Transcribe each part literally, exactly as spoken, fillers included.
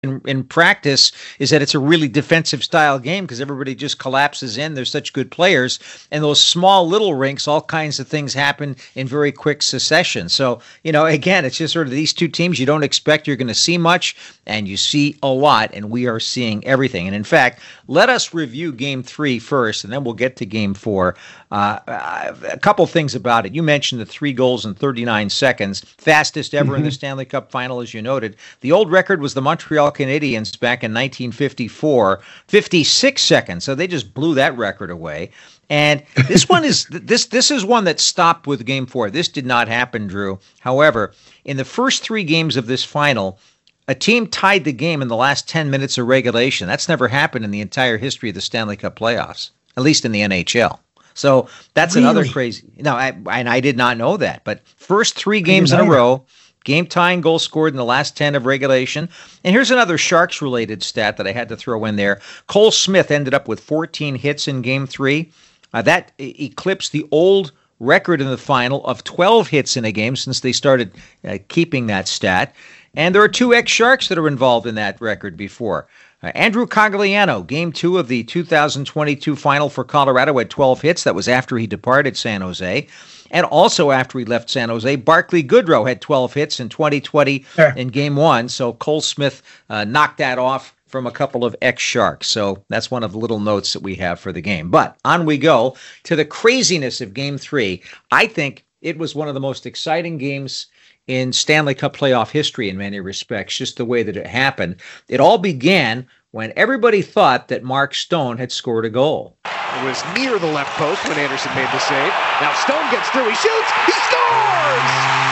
in, in practice is that it's a really defensive style game because everybody just collapses in. They're such good players. And those small little rinks, all kinds of things happen in very quick succession. So, you know, again, it's just sort of these two teams you don't expect you're going to see much, and you see a lot, and we are seeing everything. And in fact, let us review game three first, and then we'll get to game four. Uh, a couple things about it. You mentioned the three goals in thirty-nine seconds, fastest ever mm-hmm. in the Stanley Cup final, as you noted. The old record was the Montreal Canadiens back in nineteen fifty-four, fifty-six seconds. So they just blew that record away. And this one is this this is one that stopped with game four. This did not happen, Drew. However, in the first three games of this final, a team tied the game in the last ten minutes of regulation. That's never happened in the entire history of the Stanley Cup playoffs, at least in the N H L. So that's really? another crazy. No, I, and I did not know that. But first three games in a row, game tying goal scored in the last ten of regulation. And here's another Sharks-related stat that I had to throw in there. Cole Smith ended up with fourteen hits in game three. Uh, that eclipsed the old record in the final of twelve hits in a game since they started uh, keeping that stat. And there are two ex-Sharks that are involved in that record before. Uh, Andrew Cogliano, game two of the two thousand twenty-two final for Colorado, had twelve hits. That was after he departed San Jose. And also after he left San Jose, Barclay Goodrow had twelve hits in twenty twenty sure. in game one. So Cole Smith uh, knocked that off from a couple of ex-Sharks. So that's one of the little notes that we have for the game. But on we go to the craziness of game three. I think it was one of the most exciting games in Stanley Cup playoff history in many respects, just the way that it happened. It all began when everybody thought that Mark Stone had scored a goal. It was near the left post when Anderson made the save. Now Stone gets through, he shoots, he scores!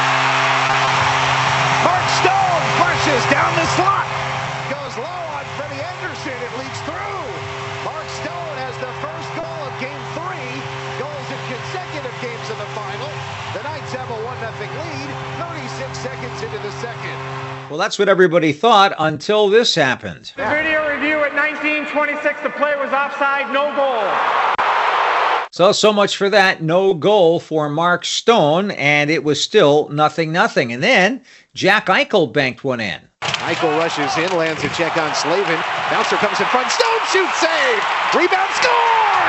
Mark Stone flushes down the slot. Goes low on Freddie Anderson, it leaks through. Mark Stone has the first goal of game three, goals in consecutive games in the final. The Knights have a one nothing lead, thirty-six seconds into the second. Well, that's what everybody thought until this happened. The video review at nineteen twenty-six, the play was offside, no goal. So, so much for that. No goal for Mark Stone, and it was still nothing, nothing. And then Jack Eichel banked one in. Eichel rushes in, lands a check on Slavin. Bouncer comes in front, Stone shoots, save! Rebound, score!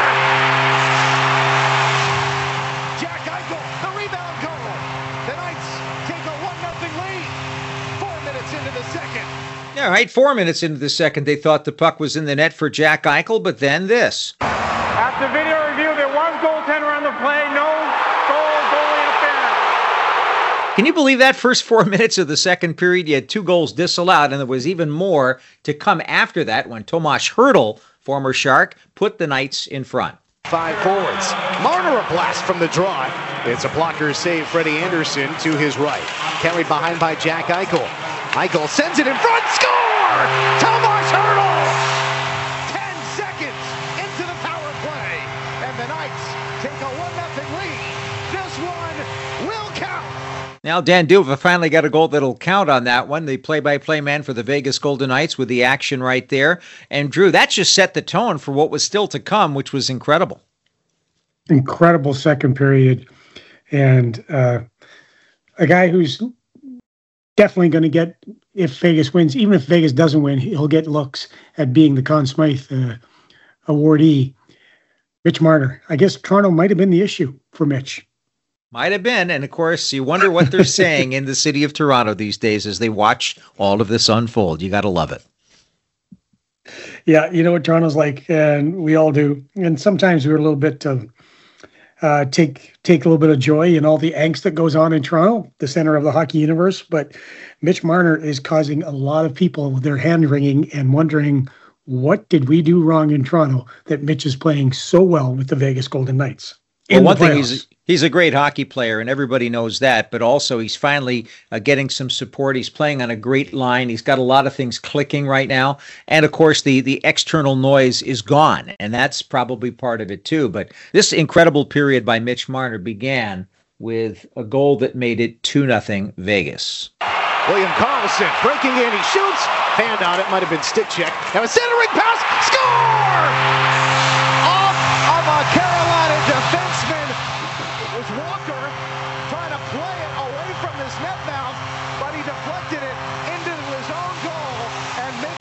Jack Eichel, the rebound goal. The Knights take a one nothing lead. Four minutes into the second. All right, four minutes into the second, they thought the puck was in the net for Jack Eichel, but then this. After video review, there was goaltender on the play, no goal, goalie interference. Can you believe that? First four minutes of the second period, you had two goals disallowed, and there was even more to come after that when Tomas Hertl, former Shark, put the Knights in front. Five forwards. Marner a blast from the draw. It's a blocker save. Freddie Anderson to his right. Carried behind by Jack Eichel. Eichel sends it in front. Score! Tomas Hertl! Ten seconds into the power play. And the Knights take a one nothing lead. This one will count. Now, Dan Duva finally got a goal that'll count on that one. The play-by-play man for the Vegas Golden Knights with the action right there. And, Drew, that just set the tone for what was still to come, which was incredible. Incredible second period. And uh, a guy who's definitely going to get, if Vegas wins, even if Vegas doesn't win, he'll get looks at being the Conn Smythe uh, awardee. Mitch Marner. I guess Toronto might have been the issue for Mitch. Might have been. And, of course, you wonder what they're saying in the city of Toronto these days as they watch all of this unfold. You got to love it. Yeah, you know what Toronto's like, and we all do. And sometimes we're a little bit uh, uh, take take a little bit of joy in all the angst that goes on in Toronto, the center of the hockey universe. But Mitch Marner is causing a lot of people their hand wringing and wondering, what did we do wrong in Toronto that Mitch is playing so well with the Vegas Golden Knights? Well, one thing, he's he's a great hockey player, and everybody knows that, but also he's finally uh, getting some support. He's playing on a great line. He's got a lot of things clicking right now. And, of course, the, the external noise is gone, and that's probably part of it, too. But this incredible period by Mitch Marner began with a goal that made it two nothing Vegas. William Karlsson breaking in. He shoots. Hand on it. Might have been stick check. Now a centering pass. Score! Off of a Carolina defenseman. It was Walker trying to play it away from this net mouth, but he deflected it into his own goal, and Mitch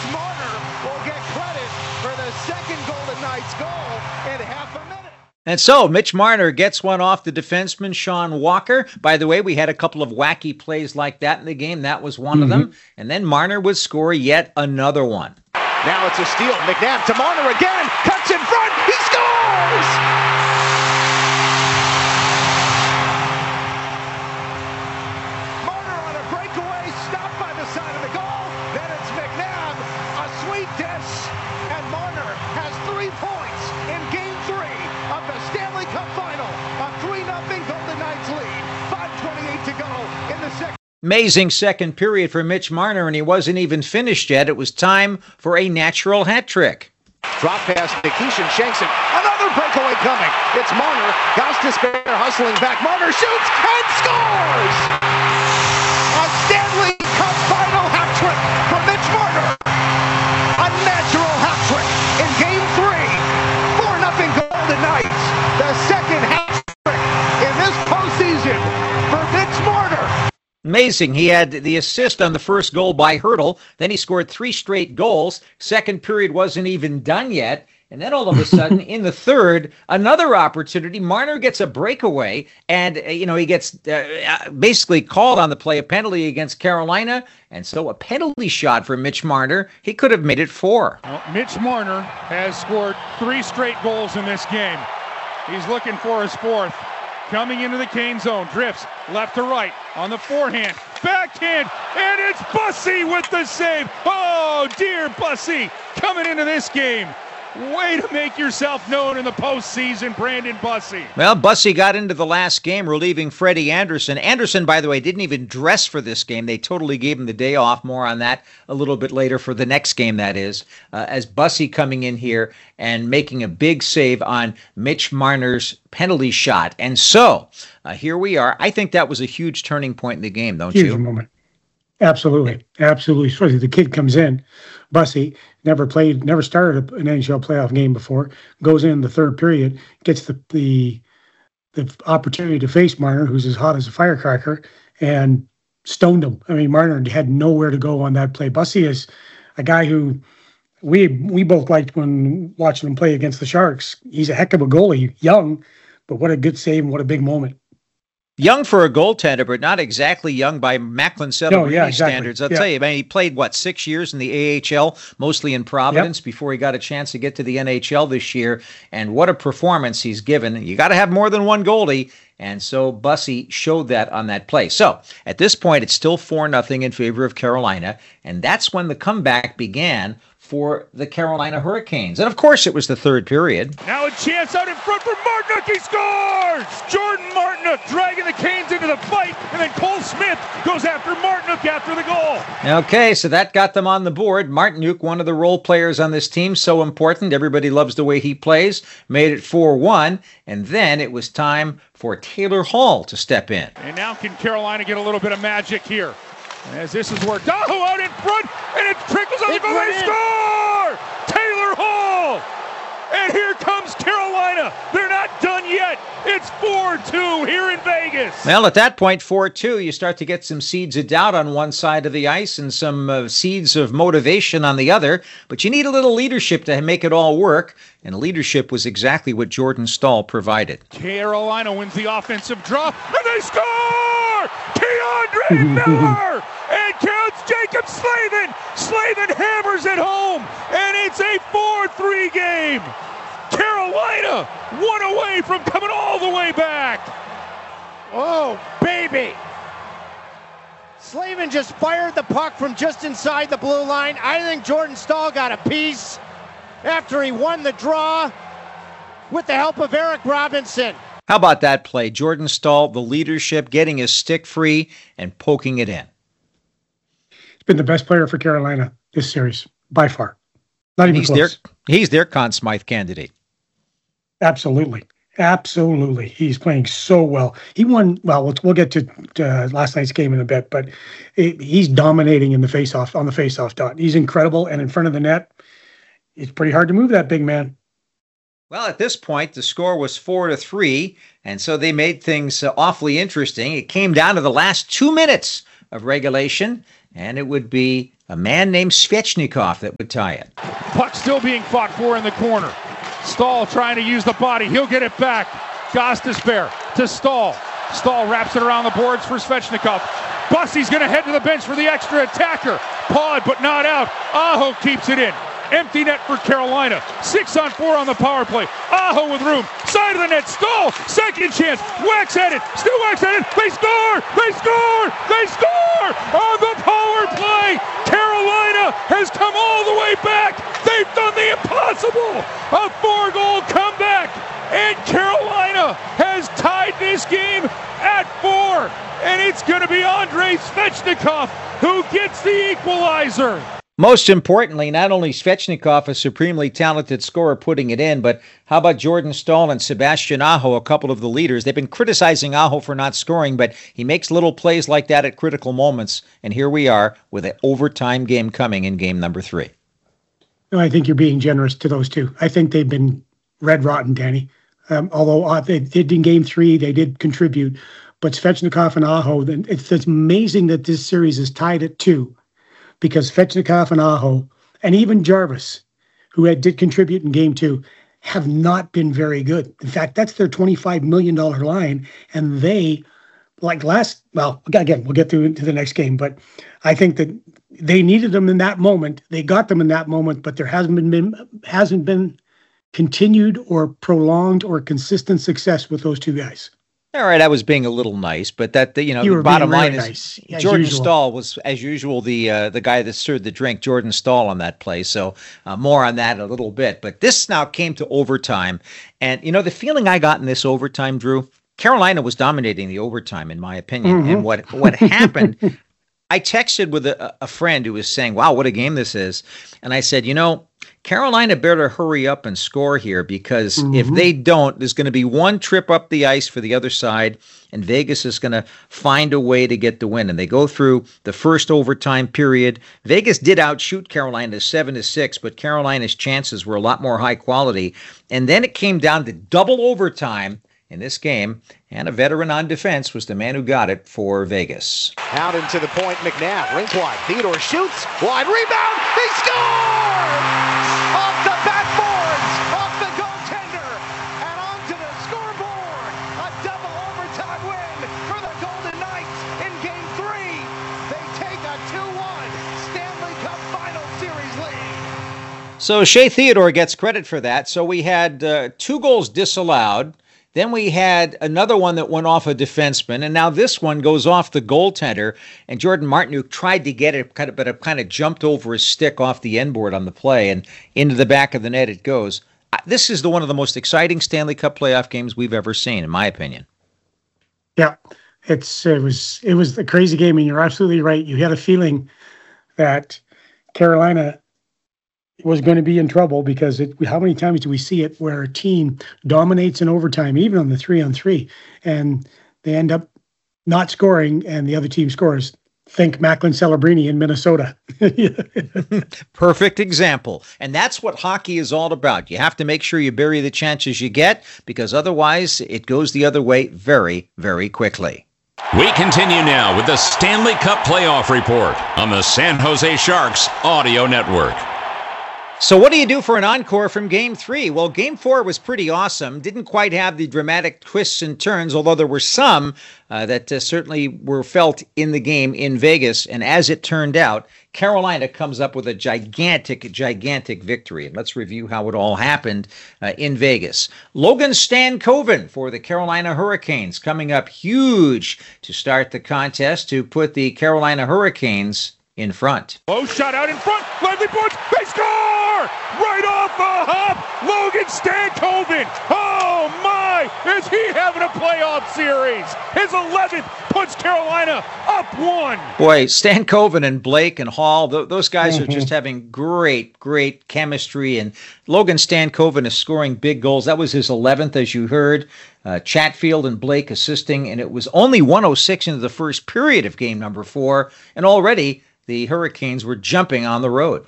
tonight's goal in half a minute. And so Mitch Marner gets one off the defenseman, Sean Walker. By the way, we had a couple of wacky plays like that in the game. That was one mm-hmm. of them. And then Marner would score yet another one. Now it's a steal. McNabb to Marner again. Cuts in front. He scores! Amazing second period for Mitch Marner, and he wasn't even finished yet. It was time for a natural hat trick. Drop pass to Keeshan Shankson. Another breakaway coming. It's Marner. Gostisbehere hustling back. Marner shoots and scores! A Stanley Cup final hat trick for Mitch Marner. A natural hat trick in game three. four nothing Golden Knights. The second hat trick in this postseason for Mitch Marner. Amazing. He had the assist on the first goal by Hertl. Then he scored three straight goals. Second period wasn't even done yet. And then all of a sudden, in the third, another opportunity. Marner gets a breakaway, and, uh, you know, he gets uh, basically called on the play, a penalty against Carolina. And so a penalty shot for Mitch Marner. He could have made it four. Well, Mitch Marner has scored three straight goals in this game. He's looking for his fourth. Coming into the Kane zone, drifts left to right on the forehand, backhand, and it's Bussey with the save. Oh, dear Bussey coming into this game. Way to make yourself known in the postseason, Brandon Bussey. Well, Bussey got into the last game, relieving Freddie Anderson. Anderson, by the way, didn't even dress for this game. They totally gave him the day off. More on that a little bit later for the next game, that is. Uh, as Bussey coming in here and making a big save on Mitch Marner's penalty shot. And so, uh, here we are. I think that was a huge turning point in the game, don't huge you? Huge moment. Absolutely. Absolutely. Especially the kid comes in, Bussey, never played, never started an N H L playoff game before, goes in the third period, gets the the, the opportunity to face Marner, who's as hot as a firecracker, and stoned him. I mean, Marner had nowhere to go on that play. Bussey is a guy who we we both liked when watching him play against the Sharks. He's a heck of a goalie, young, but what a good save and what a big moment. Young for a goaltender, but not exactly young by Macklin Celebrini no, yeah, exactly. standards. I'll yeah. tell you, I mean, he played, what, six years in the A H L, mostly in Providence, yep. before he got a chance to get to the N H L this year. And what a performance he's given. You got to have more than one goalie. And so Bussey showed that on that play. So at this point, it's still four nothing in favor of Carolina. And that's when the comeback began for the Carolina Hurricanes. And of course, it was the third period. Now a chance out in front for Martinook. He scores! Jordan Martinook dragging the Canes into the fight. And then Cole Smith goes after Martinook after the goal. Okay, so that got them on the board. Martinook, one of the role players on this team, so important. Everybody loves the way he plays. Made it four one. And then it was time for Taylor Hall to step in. And now can Carolina get a little bit of magic here? As this is where Daho out in front, and it trickles on the goal. They score! Taylor Hall! And here comes Carolina. They're not done yet. It's four two here in Vegas. Well, at that point, four two, you start to get some seeds of doubt on one side of the ice and some uh, seeds of motivation on the other. But you need a little leadership to make it all work. And leadership was exactly what Jordan Staal provided. Carolina wins the offensive draw, and they score! Keandre Miller! And counts Jacob Slavin! Slavin hammers it home, and it's a four three game. Carolina, one away from coming all the way back. Oh, baby. Slavin just fired the puck from just inside the blue line. I think Jordan Staal got a piece after he won the draw with the help of Eric Robinson. How about that play? Jordan Staal, the leadership, getting his stick free and poking it in. He's been the best player for Carolina this series, by far. Not even he's close. Their, he's their Conn Smythe candidate. Absolutely. Absolutely. He's playing so well. He won, well, we'll, we'll get to uh, last night's game in a bit, but it, he's dominating in the face-off, on the face-off dot. He's incredible, and in front of the net, it's pretty hard to move that big man. Well, at this point, the score was four to three, and so they made things uh, awfully interesting. It came down to the last two minutes of regulation, and it would be a man named Svechnikov that would tie it. Puck still being fought for in the corner. Stahl trying to use the body. He'll get it back. Gostisbehere to Stahl. Stahl wraps it around the boards for Svechnikov. Bussy's going to head to the bench for the extra attacker. Pawed, but not out. Aho keeps it in. Empty net for Carolina. Six on four on the power play. Aho with room. Side of the net. Stahl. Second chance. Wax at it. Still Wax at it. They score. They score. They score on the power play. Carolina has come all the way back. They've done the impossible. A four-goal comeback. And Carolina has tied this game at four. And it's going to be Andrei Svechnikov who gets the equalizer. Most importantly, not only Svechnikov, a supremely talented scorer, putting it in, but how about Jordan Stahl and Sebastian Aho, a couple of the leaders? They've been criticizing Aho for not scoring, but he makes little plays like that at critical moments. And here we are with an overtime game coming in game number three. No, I think you're being generous to those two. I think they've been red rotten, Danny. Um, although uh, they did in game three, they did contribute. But Svechnikov and Aho, it's, it's amazing that this series is tied at two. Because Svechnikov and Aho, and even Jarvis, who had, did contribute in game two, have not been very good. In fact, that's their twenty-five million dollars line, and they, like last, well, again, we'll get to, to the next game, but I think that they needed them in that moment. They got them in that moment, but there hasn't been, been hasn't been continued or prolonged or consistent success with those two guys. All right, I was being a little nice, but that you know you the bottom really line is nice, Jordan usual. Stahl was, as usual, the uh, the guy that stirred the drink. Jordan Stahl on that play, so uh, more on that in a little bit. But this now came to overtime, and you know the feeling I got in this overtime, Drew. Carolina was dominating the overtime, in my opinion, Mm-hmm. and what what happened. I texted with a, a friend who was saying, "Wow, what a game this is," and I said, "You know, Carolina better hurry up and score here because mm-hmm. if they don't, there's going to be one trip up the ice for the other side, and Vegas is going to find a way to get the win." And they go through the first overtime period. Vegas did outshoot Carolina seven to six, but Carolina's chances were a lot more high quality. And then it came down to double overtime in this game, and a veteran on defense was the man who got it for Vegas. Out into the point, McNabb, rink wide. Theodore shoots, wide rebound, they score! Off the backboards, off the goaltender, and onto the scoreboard. A double overtime win for the Golden Knights in game three. They take a two one Stanley Cup Final Series lead. So Shea Theodore gets credit for that. So we had uh, two goals disallowed. Then we had another one that went off a defenseman, and now this one goes off the goaltender. And Jordan Martinook tried to get it, but it kind of jumped over his stick off the end board on the play, and into the back of the net it goes. This is the one of the most exciting Stanley Cup playoff games we've ever seen, in my opinion. Yeah, it's it was it was a crazy game, and you're absolutely right. You had a feeling that Carolina was going to be in trouble because it, how many times do we see it where a team dominates in overtime, even on the three on three, and they end up not scoring and the other team scores? Think Macklin Celebrini in Minnesota. Perfect example. And that's what hockey is all about. You have to make sure you bury the chances you get because otherwise it goes the other way very, very quickly. We continue now with the Stanley Cup Playoff Report on the San Jose Sharks Audio Network. So what do you do for an encore from Game three? Well, Game four was pretty awesome. Didn't quite have the dramatic twists and turns, although there were some uh, that uh, certainly were felt in the game in Vegas. And as it turned out, Carolina comes up with a gigantic, gigantic victory. And let's review how it all happened uh, in Vegas. Logan Stankoven for the Carolina Hurricanes coming up huge to start the contest to put the Carolina Hurricanes in front. Low shot out in front. Lively boards. They score! Right off the hop. Logan Stankoven. Oh my! Is he having a playoff series? His eleventh puts Carolina up one. Boy, Stankoven and Blake and Hall, th- those guys mm-hmm. are just having great, great chemistry. And Logan Stankoven is scoring big goals. That was his eleventh, as you heard. Uh, Chatfield and Blake assisting. And it was only one oh six into the first period of game number four. And already the Hurricanes were jumping on the road.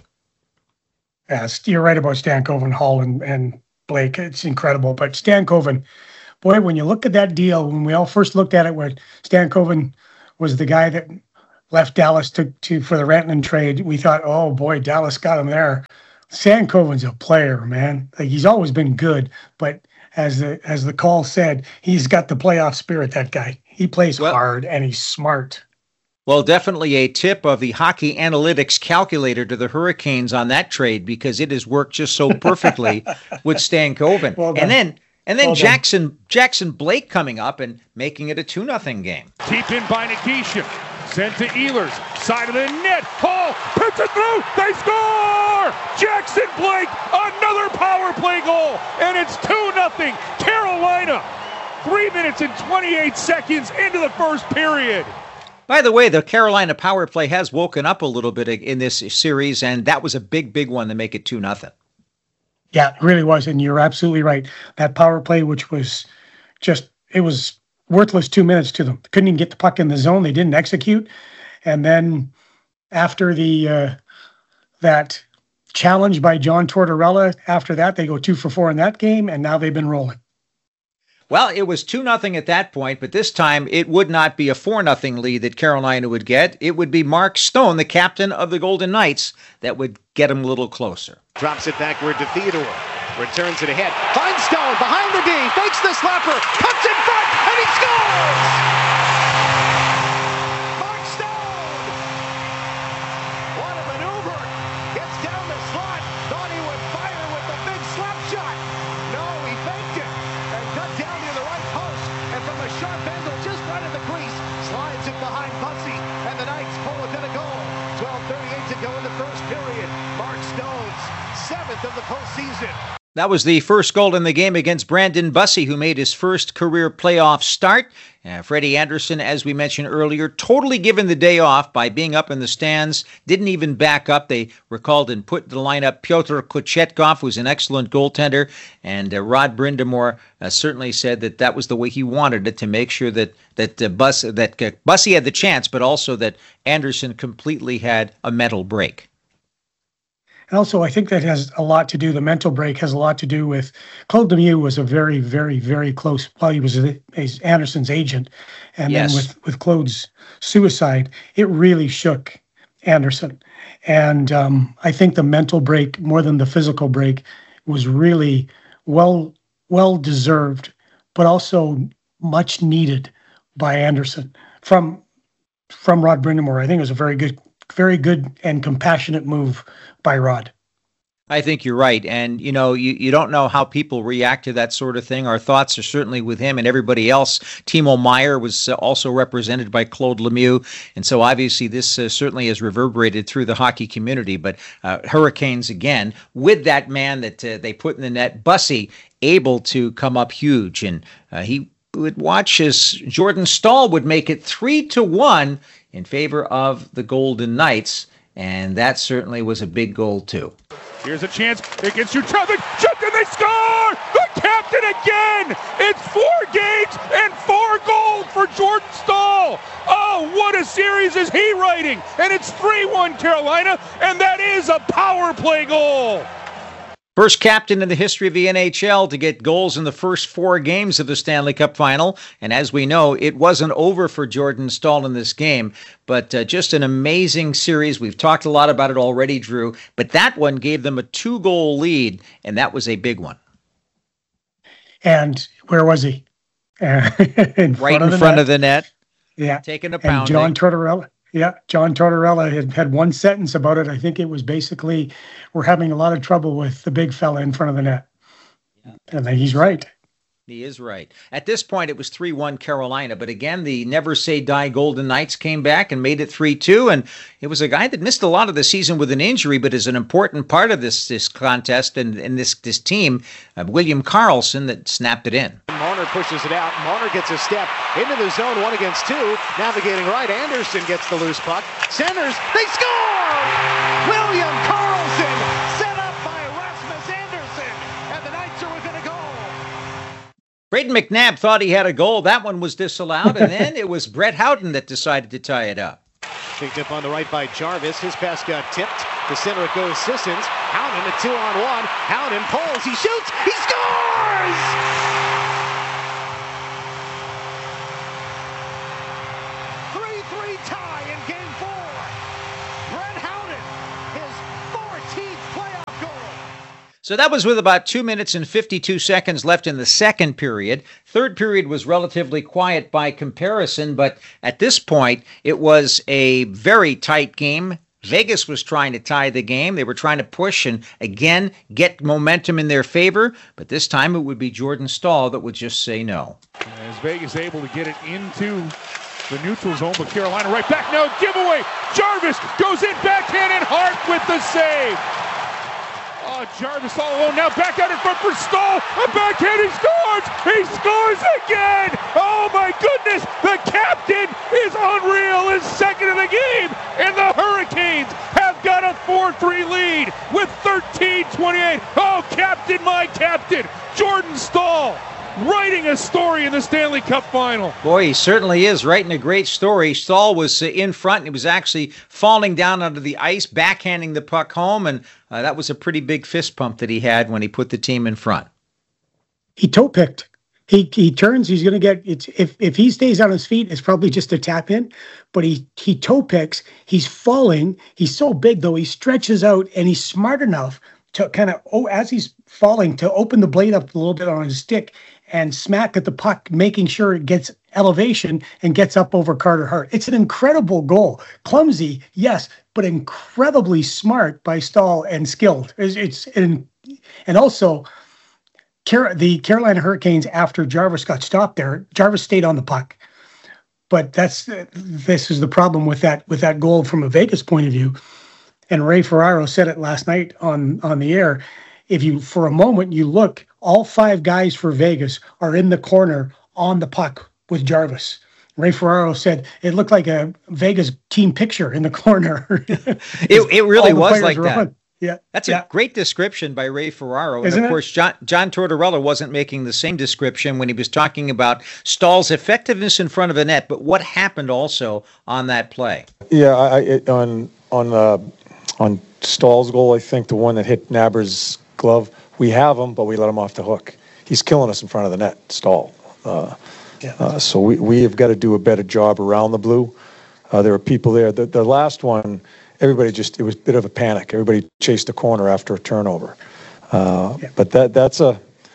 Yes, you're right about Stankoven, Hall, and, and Blake. It's incredible. But Stankoven, boy, when you look at that deal, when we all first looked at it, where Stankoven was the guy that left Dallas to, to for the Rantanen trade, we thought, oh boy, Dallas got him there. Stankoven's a player, man. Like, he's always been good, but as the as the call said, he's got the playoff spirit, that guy. He plays well, hard and he's smart. Well, definitely a tip of the hockey analytics calculator to the Hurricanes on that trade, because it has worked just so perfectly with Stankoven. Well and then and then well Jackson done. Jackson Blake coming up and making it a two nothing game. Deep in by Nikishin. Sent to Ehlers. Side of the net. Hall. Puts it through. They score! Jackson Blake. Another power play goal. And it's two nothing. Carolina. Three minutes and twenty-eight seconds into the first period. By the way, the Carolina power play has woken up a little bit in this series, and that was a big, big one to make it two nothing. Yeah, it really was, and you're absolutely right. That power play, which was just, it was worthless two minutes to them. Couldn't even get the puck in the zone. They didn't execute. And then after the uh, that challenge by John Tortorella, after that, they go two for four in that game, and now they've been rolling. Well, it was two nothing at that point, but this time it would not be a four nothing lead that Carolina would get. It would be Mark Stone, the captain of the Golden Knights, that would get him a little closer. Drops it backward to Theodore. Returns it ahead. Finds Stone behind the D. Fakes the slapper. Cuts in front, and he scores! Mark Stone! What a maneuver. Gets down the slot. Thought he would fire with the big slap shot. No, he faked it. And cut down near the right post. And from a sharp angle just right at the crease, slides it behind Bussey. And the Knights pull within a goal. twelve thirty-eight to go in the first period. Mark Stone's seventh of the postseason. That was the first goal in the game against Brandon Bussey, who made his first career playoff start. Uh, Freddie Andersen, as we mentioned earlier, totally given the day off by being up in the stands, didn't even back up. They recalled and put the lineup Pyotr Kochetkov, who's an excellent goaltender, and uh, Rod Brind'Amour uh, certainly said that that was the way he wanted it, to make sure that that uh, Bus that uh, Bussey had the chance, but also that Andersen completely had a mental break. And also, I think that has a lot to do, the mental break has a lot to do with, Claude Lemieux was a very, very, very close, well, he was a, a Andersen's agent. And yes. then with, with Claude's suicide, it really shook Andersen. And um, I think the mental break, more than the physical break, was really well, well deserved, but also much needed by Andersen from, from Rod Brind'Amour. I think it was a very good very good and compassionate move by Rod. I think you're right. And, you know, you, you don't know how people react to that sort of thing. Our thoughts are certainly with him and everybody else. Timo Meier was also represented by Claude Lemieux. And so obviously this uh, certainly has reverberated through the hockey community. But uh, Hurricanes, again, with that man that uh, they put in the net, Bussey, able to come up huge. And uh, he would watch as Jordan Staal would make it three to one in favor of the Golden Knights, and that certainly was a big goal too. Here's a chance against Jutrevich. Jumped and they score! The captain again! It's four games and four goals for Jordan Staal. Oh, what a series is he writing! And it's three one Carolina, and that is a power play goal. First captain in the history of the N H L to get goals in the first four games of the Stanley Cup Final. And as we know, it wasn't over for Jordan Staal in this game, but uh, just an amazing series. We've talked a lot about it already, Drew, but that one gave them a two-goal lead, and that was a big one. And where was he? Uh, in right front in of front net. of the net. Yeah. Taking a pounding. And John Tortorella. Yeah, John Tortorella had, had one sentence about it. I think it was basically, we're having a lot of trouble with the big fella in front of the net. Yeah. And he's right. He is right. At this point, it was three one Carolina. But again, the Never Say Die Golden Knights came back and made it three two. And it was a guy that missed a lot of the season with an injury, but is an important part of this this contest and, and this, this team, uh, William Karlsson, that snapped it in. Marner pushes it out. Marner gets a step into the zone, one against two. Navigating right, Andersen gets the loose puck. Centers, they score! William Karlsson set up by Rasmus Andersen, and the Knights are within a goal. Braden McNabb thought he had a goal. That one was disallowed, and then it was Brett Howden that decided to tie it up. Picked up on the right by Jarvis. His pass got tipped. To center it goes Sissons. Howden a two on one. Howden pulls. He shoots. He scores! three three tie in game four. Brett Howden, his fourteenth playoff goal. So that was with about two minutes and fifty-two seconds left in the second period. Third period was relatively quiet by comparison, but at this point, it was a very tight game. Vegas was trying to tie the game. They were trying to push and, again, get momentum in their favor, but this time it would be Jordan Staal that would just say no. As Vegas able to get it into the neutral zone, but Carolina right back now, giveaway. Jarvis goes in, backhand, and Hart with the save. Oh, Jarvis all alone now, back out in front for Staal. A backhand, he scores! He scores again! Oh my goodness! The captain is unreal, is second in the game, and the Hurricanes have got a four three lead with thirteen twenty-eight. Oh, captain, my captain, Jordan Staal, writing a story in the Stanley Cup final. Boy, he certainly is writing a great story. Staal was uh, in front, and he was actually falling down onto the ice, backhanding the puck home, and uh, that was a pretty big fist pump that he had when he put the team in front. He toe picked. He he turns. He's going to get. It's if if he stays on his feet, it's probably just a tap in. But he he toe picks. He's falling. He's so big though. He stretches out, and he's smart enough to kind of oh as he's falling to open the blade up a little bit on his stick and smack at the puck, making sure it gets elevation and gets up over Carter Hart. It's an incredible goal. Clumsy, yes, but incredibly smart by Staal and skilled. It's, it's and, and also Car- the Carolina Hurricanes, after Jarvis got stopped there, Jarvis stayed on the puck. But that's this is the problem with that with that goal from a Vegas point of view. And Ray Ferraro said it last night on, on the air. If you, for a moment, you look, all five guys for Vegas are in the corner on the puck with Jarvis. Ray Ferraro said it looked like a Vegas team picture in the corner. it, it really was like that. On. Yeah, That's yeah. a great description by Ray Ferraro. Isn't and of it? course, John, John Tortorella wasn't making the same description when he was talking about Staal's effectiveness in front of the net, but what happened also on that play? Yeah, I, it, on on uh, on Staal's goal, I think the one that hit Naber's glove, we have him, but we let him off the hook. He's killing us in front of the net, Staal. Uh, Yeah. uh, so we, we have got to do a better job around the blue. Uh, there were people there. The, the last one, everybody just, it was a bit of a panic. Everybody chased the corner after a turnover. Uh, Yeah. But that that's a,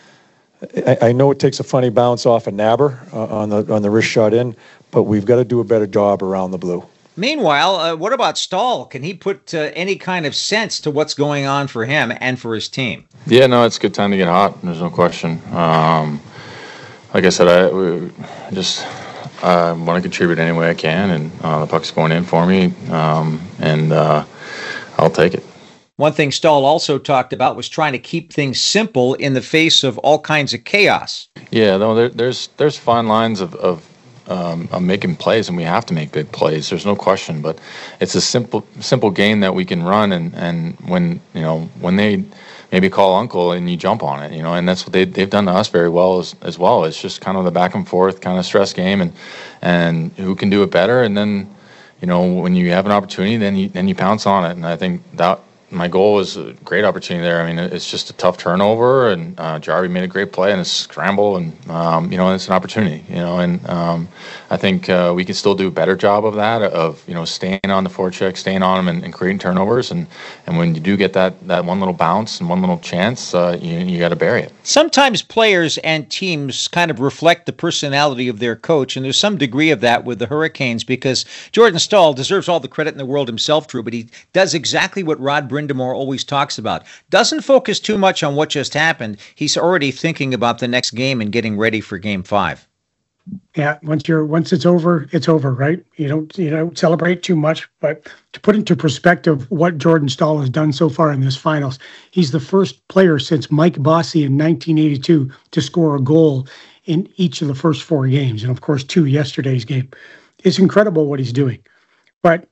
I, I know it takes a funny bounce off a Naber uh, on the on the wrist shot in, but we've got to do a better job around the blue. Meanwhile, uh, what about Staal? Can he put uh, any kind of sense to what's going on for him and for his team? Yeah, no, it's a good time to get hot. There's no question. Um, like I said, I we just uh, want to contribute any way I can, and uh, the puck's going in for me, um, and uh, I'll take it. One thing Staal also talked about was trying to keep things simple in the face of all kinds of chaos. Yeah, no, there, there's there's fine lines of, of um, of making plays, and we have to make big plays. There's no question, but it's a simple simple game that we can run, and, and when you know when they maybe call uncle and you jump on it, you know, and that's what they they've done to us very well as as well. It's just kind of the back and forth kind of stress game, and and who can do it better, and then you know when you have an opportunity, then you then you pounce on it, and I think that. My goal was a great opportunity there. I mean, it's just a tough turnover, and uh, Jarvi made a great play and a scramble, and um, you know, it's an opportunity. You know, and um, I think uh, we can still do a better job of that, of you know, staying on the forecheck, staying on them, and, and creating turnovers. And, and when you do get that that one little bounce and one little chance, uh, you you got to bury it. Sometimes players and teams kind of reflect the personality of their coach, and there's some degree of that with the Hurricanes because Jordan Staal deserves all the credit in the world himself, Drew, but he does exactly what Rod Brind'Amour always talks about. Doesn't focus too much on what just happened. He's already thinking about the next game and getting ready for game five. Yeah, once you're once it's over, it's over, right? You don't you don't celebrate too much, but to put into perspective what Jordan Staal has done so far in this finals, he's the first player since Mike Bossy in nineteen eighty-two to score a goal in each of the first four games, and of course two yesterday's game. It's incredible what he's doing. But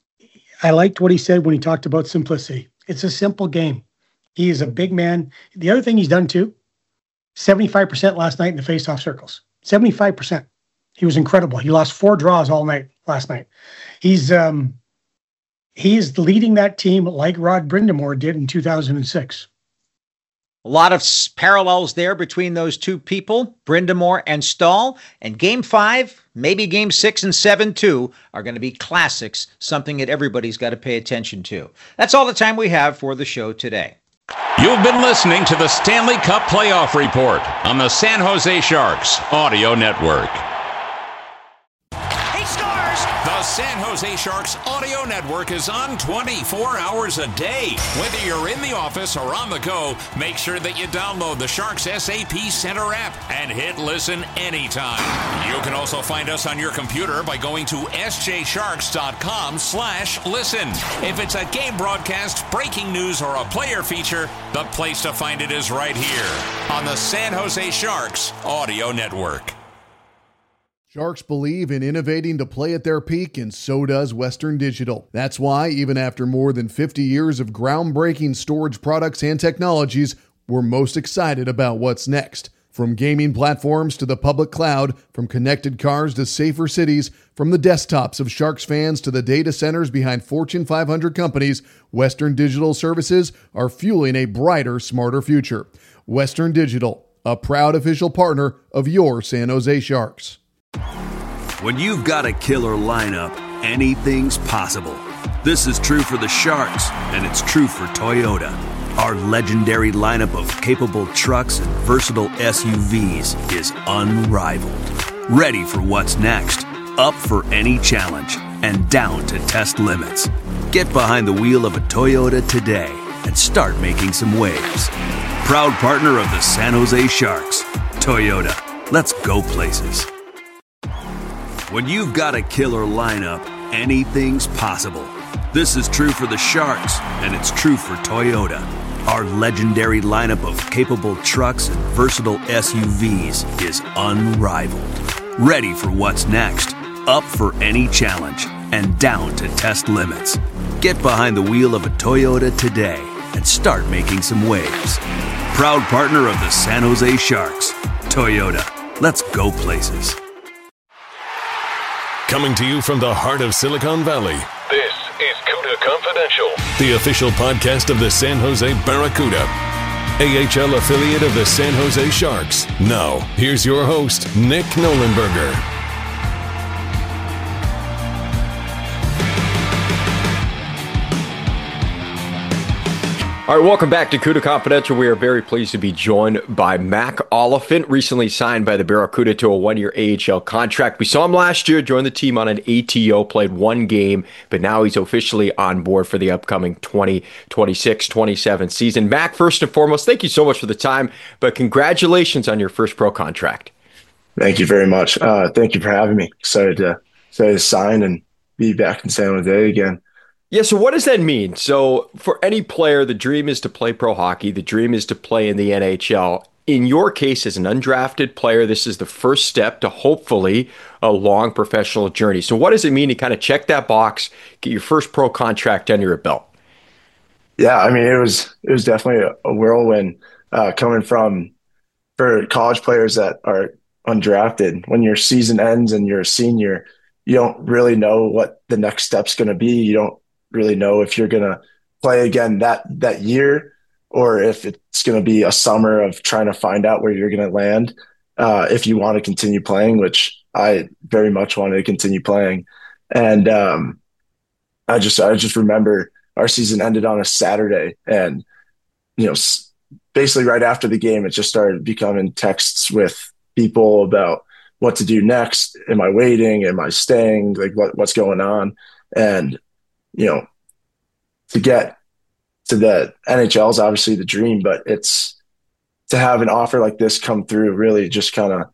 I liked what he said when he talked about simplicity. It's a simple game. He is a big man. The other thing he's done too, seventy-five percent last night in the faceoff circles. seventy-five percent. He was incredible. He lost four draws all night last night. He's um, he's leading that team like Rod Brind'Amour did in two thousand six. A lot of parallels there between those two people, Brind'Amour and Staal. And game five, maybe game six and seven too, are going to be classics, something that everybody's got to pay attention to. That's all the time we have for the show today. You've been listening to the Stanley Cup Playoff Report on the San Jose Sharks Audio Network. He scores! The San Jose Sharks Audio Network is on twenty-four hours a day. Whether you're in the office or on the go, make sure that you download the Sharks S A P Center app and hit listen anytime. You can also find us on your computer by going to s j sharks dot com slash listen. If it's a game broadcast, breaking news, or a player feature, the place to find it is right here on the San Jose Sharks Audio Network. Sharks believe in innovating to play at their peak, and so does Western Digital. That's why, even after more than fifty years of groundbreaking storage products and technologies, we're most excited about what's next. From gaming platforms to the public cloud, from connected cars to safer cities, from the desktops of Sharks fans to the data centers behind Fortune five hundred companies, Western Digital services are fueling a brighter, smarter future. Western Digital, a proud official partner of your San Jose Sharks. When you've got a killer lineup, anything's possible. This is true for the Sharks, and it's true for Toyota. Our legendary lineup of capable trucks and versatile S U Vs is unrivaled. Ready for what's next, up for any challenge, and down to test limits. Get behind the wheel of a Toyota today and start making some waves. Proud partner of the San Jose Sharks, Toyota. Let's go places. When you've got a killer lineup, anything's possible. This is true for the Sharks, and it's true for Toyota. Our legendary lineup of capable trucks and versatile S U Vs is unrivaled. Ready for what's next, up for any challenge, and down to test limits. Get behind the wheel of a Toyota today and start making some waves. Proud partner of the San Jose Sharks, Toyota. Let's go places. Coming to you from the heart of Silicon Valley, this is CUDA Confidential, the official podcast of the San Jose Barracuda, A H L affiliate of the San Jose Sharks. Now, here's your host, Nick Nolenberger. All right, welcome back to CUDA Confidential. We are very pleased to be joined by Mac Oliphant, recently signed by the Barracuda to a one-year A H L contract. We saw him last year, join the team on an A T O, played one game, but now he's officially on board for the upcoming twenty twenty-six twenty-seven season. Mac, first and foremost, thank you so much for the time, but congratulations on your first pro contract. Thank you very much. Uh, thank you for having me. Excited to, excited to sign and be back in San Jose again. Yeah, so what does that mean? So for any player, the dream is to play pro hockey. The dream is to play in the N H L. In your case, as an undrafted player, this is the first step to hopefully a long professional journey. So what does it mean to kind of check that box, get your first pro contract under your belt? Yeah, I mean, it was it was definitely a, a whirlwind uh, coming from for college players that are undrafted. When your season ends and you're a senior, you don't really know what the next step's going to be. You don't really know if you're going to play again that that year or if it's going to be a summer of trying to find out where you're going to land uh, if you want to continue playing, which I very much wanted to continue playing. And um, I just I just remember our season ended on a Saturday, and you know, basically right after the game, it just started becoming texts with people about what to do next. Am I waiting? Am I staying? Like what what's going on? And you know, to get to the N H L is obviously the dream, but it's to have an offer like this come through really just kind of,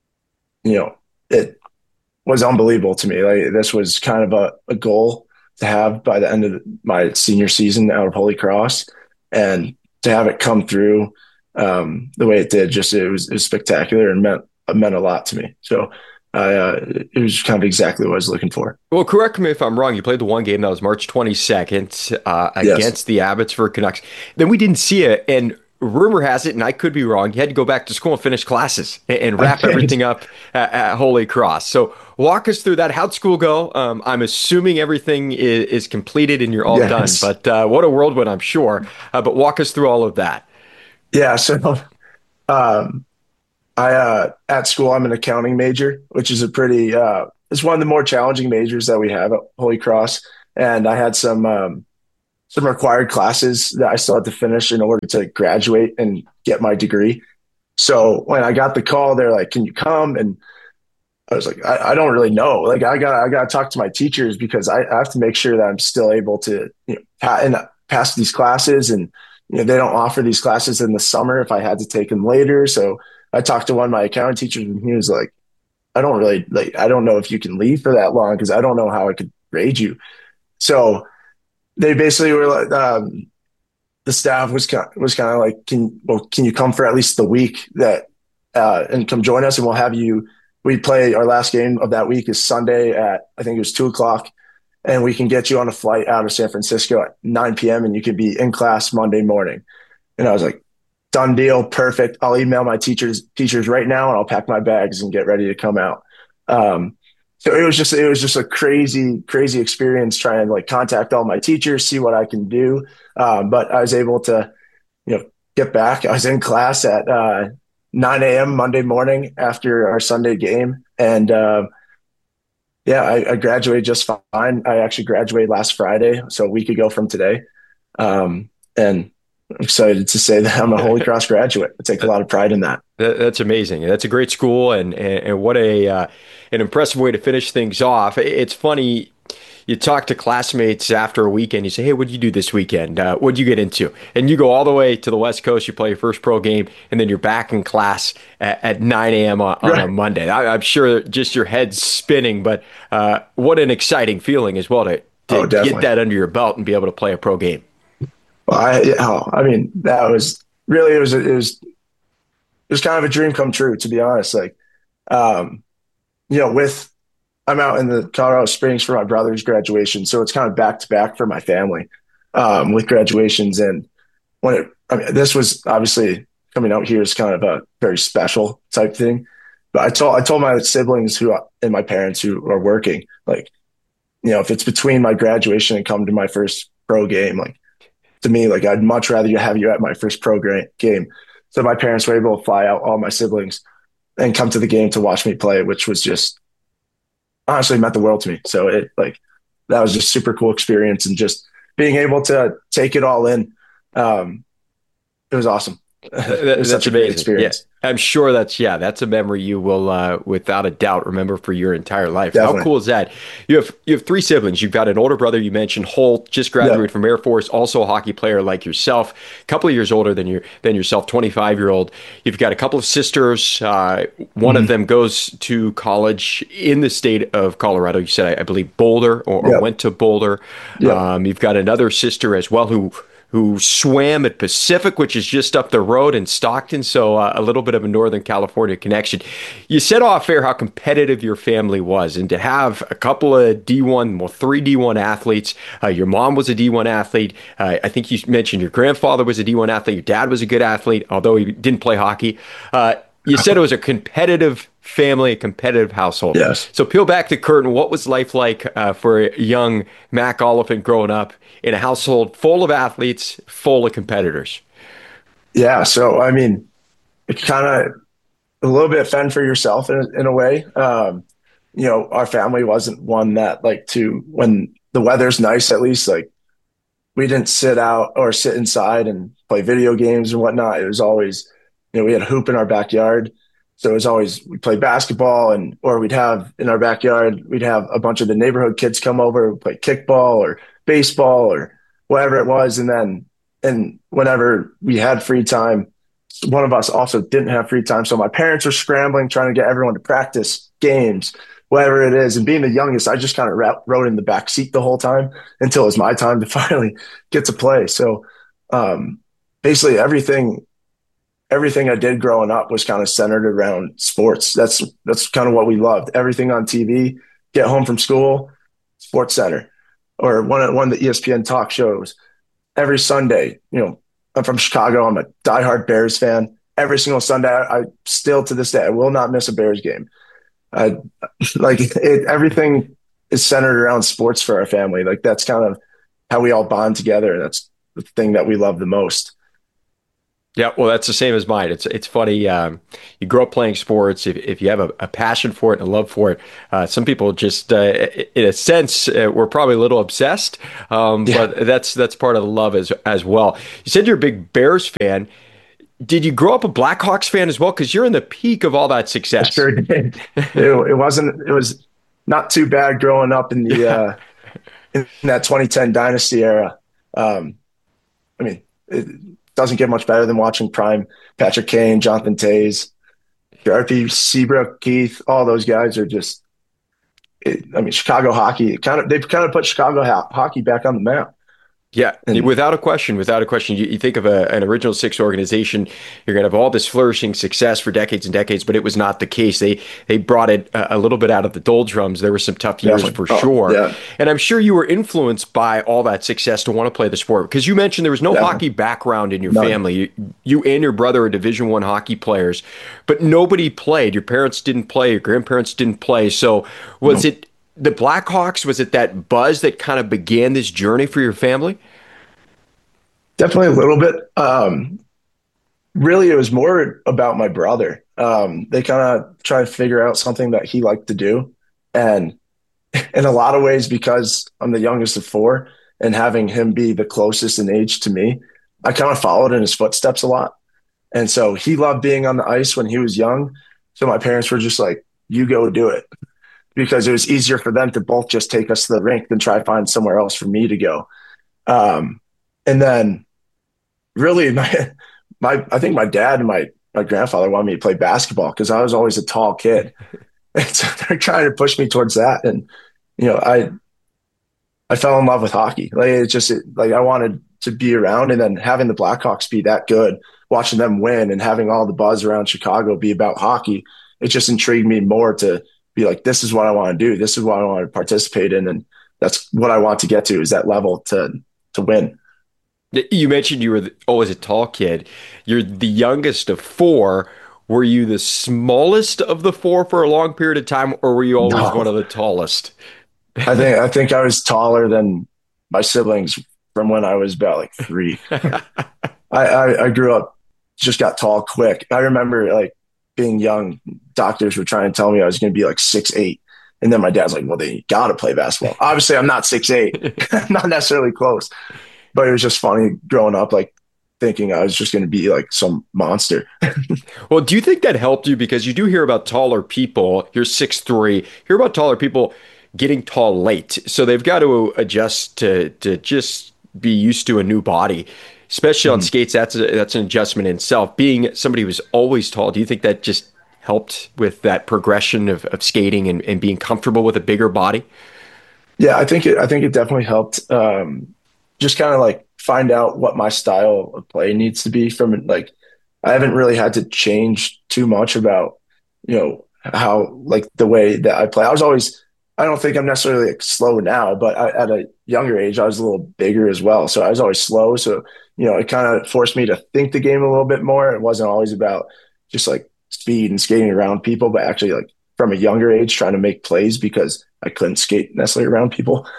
you know, it was unbelievable to me. Like this was kind of a, a goal to have by the end of my senior season out of Holy Cross, and to have it come through um, the way it did, just it was, it was spectacular and meant it meant a lot to me. So. I, uh, it was kind of exactly what I was looking for. Well, correct me if I'm wrong. You played the one game that was March twenty-second uh, against yes. the Abbotsford Canucks. Then we didn't see it, and rumor has it, and I could be wrong, you had to go back to school and finish classes and, and wrap everything up at, at Holy Cross. So walk us through that. How'd school go? Um, I'm assuming everything is, is completed and you're all yes. done, but uh, what a whirlwind, I'm sure. Uh, but walk us through all of that. Yeah, so um, I uh, at school I'm an accounting major, which is a pretty uh, it's one of the more challenging majors that we have at Holy Cross. And I had some um, some required classes that I still had to finish in order to graduate and get my degree. So when I got the call, they're like, "Can you come?" And I was like, I, I don't really know. Like, I got I got to talk to my teachers because I, I have to make sure that I'm still able to, you know, pa- and pass these classes. And you know, they don't offer these classes in the summer if I had to take them later. So I talked to one of my accounting teachers, and he was like, "I don't really like. I don't know if you can leave for that long because I don't know how I could grade you." So they basically were like, um, the staff was kind was kind of like, "Can well, can you come for at least the week that uh, and come join us, and we'll have you." We play our last game of that week is Sunday at, I think it was two o'clock, and we can get you on a flight out of San Francisco at nine p.m. and you can be in class Monday morning. And I was like, done deal, perfect. I'll email my teachers teachers right now, and I'll pack my bags and get ready to come out. Um, so it was just it was just a crazy crazy experience trying to like contact all my teachers, see what I can do. Um, but I was able to, you know, get back. I was in class at uh, nine a.m. Monday morning after our Sunday game. And uh, yeah, I, I graduated just fine. I actually graduated last Friday, so a week ago from today. Um, and I'm excited to say that I'm a Holy Cross graduate. I take a lot of pride in that. That's amazing. That's a great school, and, and, and what a uh, an impressive way to finish things off. It's funny. You talk to classmates after a weekend, you say, "Hey, what'd you do this weekend? Uh, what'd you get into?" And you go all the way to the West Coast, you play your first pro game, and then you're back in class at, at nine a.m. on, on right. a Monday. I, I'm sure just your head's spinning, but uh, what an exciting feeling as well to, to oh, get that under your belt and be able to play a pro game. Well, I, oh, I mean, that was really, it was, it was, it was kind of a dream come true, to be honest. Like, um, you know, with, I'm out in the Colorado Springs for my brother's graduation. So it's kind of back to back for my family, um, with graduations. And when it, I mean, this was obviously coming out here is kind of a very special type thing. But I told, I told my siblings who, and my parents who are working, like, you know, if it's between my graduation and come to my first pro game, like, to me, like, I'd much rather have you at my first pro game. So my parents were able to fly out all my siblings and come to the game to watch me play, which was just honestly meant the world to me. So it like, that was just super cool experience, and just being able to take it all in. Um, it was awesome. That, that's such a great experience. Yeah, I'm sure that's, yeah, that's a memory you will, uh, without a doubt, remember for your entire life. Definitely. How cool is that? You have you have three siblings. You've got an older brother, you mentioned, Holt, just graduated yep. from Air Force, also a hockey player like yourself, a couple of years older than your than yourself, twenty-five-year-old. You've got a couple of sisters. Uh, one mm-hmm. of them goes to college in the state of Colorado. You said, I, I believe, Boulder, or, or yep. went to Boulder. Yep. Um, you've got another sister as well who who swam at Pacific, which is just up the road in Stockton, so uh, a little bit of a Northern California connection. You said off air how competitive your family was, and to have a couple of D one, well, three D one athletes. Uh, your mom was a D one athlete. Uh, I think you mentioned your grandfather was a D one athlete. Your dad was a good athlete, although he didn't play hockey. Uh, you said it was a competitive family, a competitive household. Yes. So peel back the curtain. What was life like uh, for a young Mac Oliphant growing up in a household full of athletes, full of competitors? Yeah. So, I mean, it's kind of a little bit fend for yourself in, in a way. Um, you know, our family wasn't one that like to, when the weather's nice, at least, like, we didn't sit out or sit inside and play video games and whatnot. It was always, you know, we had a hoop in our backyard. So it was always, we play basketball, and, or we'd have in our backyard, we'd have a bunch of the neighborhood kids come over, play kickball or baseball or whatever it was. And then, and whenever we had free time, one of us also didn't have free time. So my parents were scrambling, trying to get everyone to practice games, whatever it is. And being the youngest, I just kind of rode in the back seat the whole time until it was my time to finally get to play. So um, basically everything, everything I did growing up was kind of centered around sports. That's, that's kind of what we loved. Everything on T V, get home from school, Sports Center, or one of, one of the E S P N talk shows. Every Sunday, you know, I'm from Chicago. I'm a diehard Bears fan. Every single Sunday, I, I still to this day, I will not miss a Bears game. I like it, everything is centered around sports for our family. Like, that's kind of how we all bond together. That's the thing that we love the most. Yeah, well, that's the same as mine. It's it's funny. Um, you grow up playing sports. If, if you have a, a passion for it and a love for it, uh, some people just, uh, in a sense, uh, we're probably a little obsessed. Um, Yeah. But that's that's part of the love as as well. You said you're a big Bears fan. Did you grow up a Blackhawks fan as well? Because you're in the peak of all that success. Sure did. it, it wasn't. It was not too bad growing up in the uh, in that twenty ten dynasty era. Um, I mean, it doesn't get much better than watching prime Patrick Kane, Jonathan Tays, Sharpie, Seabrook, Keith. All those guys are just. It, I mean, Chicago hockey. It kind of they've kind of put Chicago ho- hockey back on the map. Yeah, And- without a question, without a question. You, you think of a, an original six organization, you're going to have all this flourishing success for decades and decades, but it was not the case. They they brought it a, a little bit out of the doldrums. There were some tough years Definitely. for Oh, sure. yeah. And I'm sure you were influenced by all that success to want to play the sport, because you mentioned there was no Definitely. hockey background in your None. family. You, you and your brother are Division One hockey players, but nobody played. Your parents didn't play. Your grandparents didn't play. So was No. it the Blackhawks? Was it that buzz that kind of began this journey for your family? Definitely a little bit. Um, really, it was more about my brother. Um, they kind of tried to figure out something that he liked to do. And in a lot of ways, because I'm the youngest of four and having him be the closest in age to me, I kind of followed in his footsteps a lot. And so he loved being on the ice when he was young. So my parents were just like, you go do it. Because it was easier for them to both just take us to the rink than try to find somewhere else for me to go. Um, and then really my, my, I think my dad and my, my grandfather wanted me to play basketball because I was always a tall kid. And so they're trying to push me towards that. And, you know, I, I fell in love with hockey. Like it's just it, like I wanted to be around, and then having the Blackhawks be that good, watching them win and having all the buzz around Chicago be about hockey, it just intrigued me more to be like, this is what I want to do. This is what I want to participate in. And that's what I want to get to, is that level to, to win. You mentioned you were the, always a tall kid. You're the youngest of four. Were you the smallest of the four for a long period of time, or were you always No. one of the tallest? I think, I think I was taller than my siblings from when I was about like three. I, I, I grew up, just got tall quick. I remember like being young, doctors were trying to tell me I was going to be like six, eight. And then my dad's like, well, then you got to play basketball. Obviously I'm not six, eight, not necessarily close, but it was just funny growing up, like thinking I was just going to be like some monster. Well, do you think that helped you? Because you do hear about taller people. You're six three. Hear about taller people getting tall late. So they've got to adjust to to just be used to a new body. Especially on Mhm. skates, that's a, that's an adjustment in itself. Being somebody who's always tall, do you think that just helped with that progression of, of skating and, and being comfortable with a bigger body? Yeah, I think it, I think it definitely helped. Um, just kind of like find out what my style of play needs to be from it. Like, I haven't really had to change too much about, you know, how like the way that I play. I was always, I don't think I'm necessarily like slow now, but I, at a younger age, I was a little bigger as well. So I was always slow. So, you know, it kind of forced me to think the game a little bit more. It wasn't always about just like speed and skating around people, but actually like from a younger age, trying to make plays because I couldn't skate necessarily around people.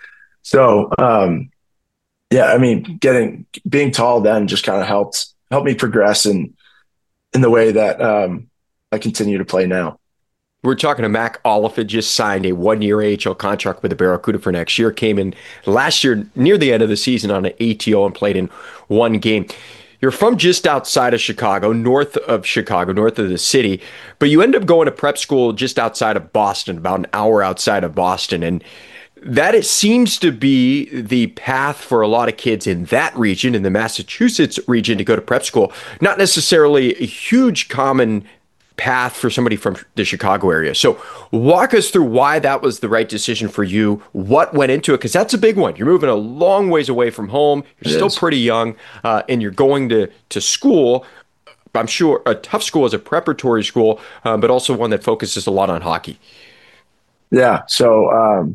So, um, yeah, I mean, getting, being tall then just kind of helped, helped me progress in, in the way that, um, I continue to play now. We're talking to Mac Oliphant, just signed a one-year A H L contract with the Barracuda for next year. Came in last year near the end of the season on an A T O and played in one game. You're from just outside of Chicago, north of Chicago, north of the city, but you end up going to prep school just outside of Boston, about an hour outside of Boston. And that it seems to be the path for a lot of kids in that region, in the Massachusetts region, to go to prep school. Not necessarily a huge common path for somebody from the Chicago area. So walk us through why that was the right decision for you, what went into it, because that's a big one. You're moving a long ways away from home. You're It still is. pretty young, uh, and you're going to, to school. I'm sure a tough school is a preparatory school, uh, but also one that focuses a lot on hockey. Yeah. So, um,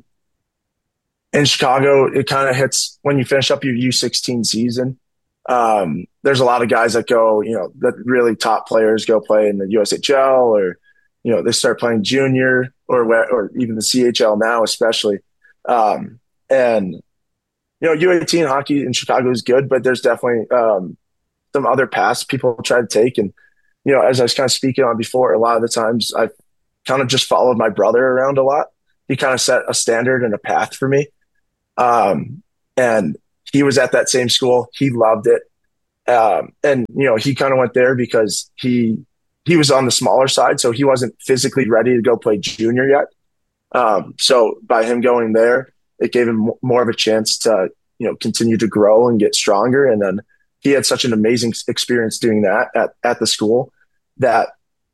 in Chicago, it kind of hits when you finish up your U sixteen season. Um, there's a lot of guys that go, you know, that really top players go play in the U S H L, or, you know, they start playing junior or where, or even the C H L now, especially. Um, and, you know, U eighteen hockey in Chicago is good, but there's definitely, um, some other paths people try to take. And, you know, as I was kind of speaking on before, a lot of the times I've kind of just followed my brother around a lot. He kind of set a standard and a path for me. Um, and he was at that same school. He loved it. Um, and, you know, he kind of went there because he, he was on the smaller side, so he wasn't physically ready to go play junior yet. Um, so by him going there, it gave him more of a chance to, you know, continue to grow and get stronger. And then he had such an amazing experience doing that at, at the school that